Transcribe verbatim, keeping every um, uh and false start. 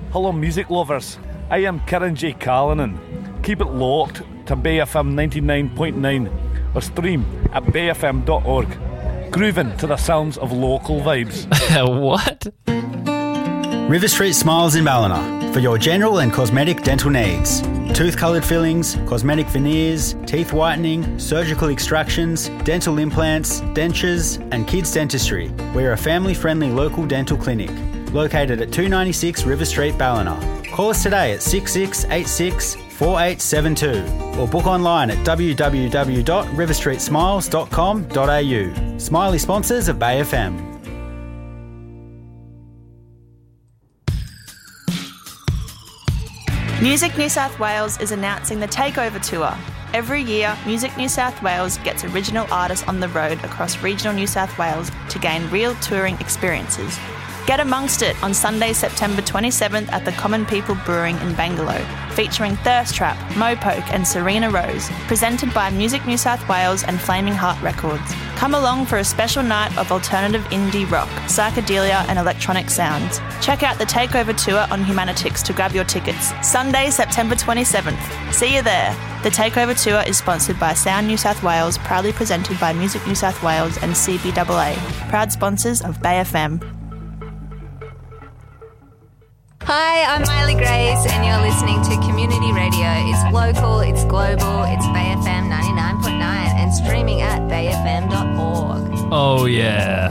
Hello music lovers, I am Kieran J. Callanan. Keep it locked to Bay F M ninety-nine point nine or stream at bay f m dot org. Grooving to the sounds of local vibes. What? River Street Smiles in Ballina for your general and cosmetic dental needs. Tooth-coloured fillings, cosmetic veneers, teeth whitening, surgical extractions, dental implants, dentures and kids dentistry. We're a family-friendly local dental clinic located at two ninety-six River Street, Ballina. Call us today at six six eight six, four eight seven two or book online at w w w dot river street smiles dot com dot a u. Smiley sponsors of Bay F M. Music New South Wales is announcing the Takeover Tour. Every year, Music New South Wales gets original artists on the road across regional New South Wales to gain real touring experiences. Get amongst it on Sunday, September twenty-seventh at the Common People Brewing in Bangalow, featuring Thirst Trap, Mopoke and Serena Rose, presented by Music New South Wales and Flaming Heart Records. Come along for a special night of alternative indie rock, psychedelia and electronic sounds. Check out the Takeover Tour on Humanitix to grab your tickets. Sunday, September twenty-seventh. See you there. The Takeover Tour is sponsored by Sound New South Wales, proudly presented by Music New South Wales and C B A A, proud sponsors of Bay F M. Hi, I'm Miley Grace and you're listening to Community Radio. It's local, it's global, it's Bay F M ninety-nine point nine and streaming at bay f m dot org. Oh yeah.